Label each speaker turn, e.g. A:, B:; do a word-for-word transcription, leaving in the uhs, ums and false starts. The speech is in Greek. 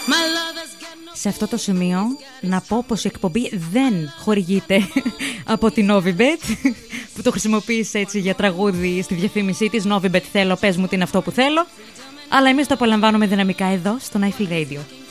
A: Σε αυτό το σημείο να πω πως η εκπομπή δεν χορηγείται από την Novibet, που το χρησιμοποίησε έτσι για τραγούδι στη διαφήμισή της. Novibet θέλω, πες μου τι είναι αυτό που θέλω. Αλλά εμείς το απολαμβάνουμε δυναμικά εδώ στο Nightfall Radio.